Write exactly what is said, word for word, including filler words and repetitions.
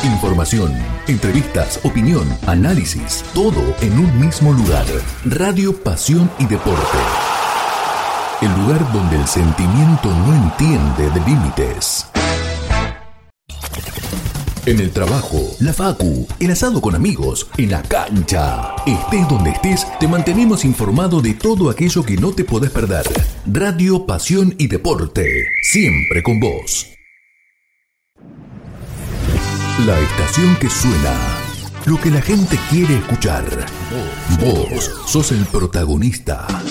Información, entrevistas, opinión, análisis, todo en un mismo lugar. Radio Pasión y Deporte. El lugar donde el sentimiento no entiende de límites. En el trabajo, la facu, el asado con amigos, en la cancha. Estés donde estés, te mantenemos informado de todo aquello que no te podés perder. Radio Pasión y Deporte, siempre con vos. La estación que suena, lo que la gente quiere escuchar. Vos sos el protagonista.